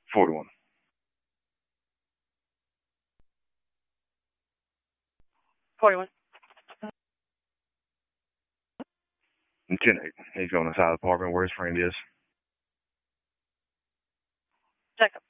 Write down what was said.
41. And 10-8. He's going inside the apartment where his friend is. Jacob.